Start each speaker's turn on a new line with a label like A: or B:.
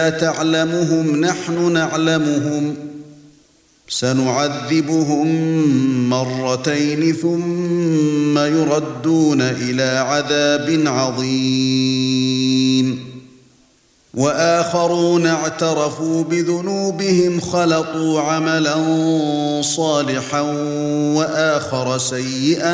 A: تعلمهم نحن نعلمهم سنعذبهم مرتين ثم يردون إلى عذاب عظيم وآخرون اعترفوا بذنوبهم خلطوا عملا صالحا وآخر سيئا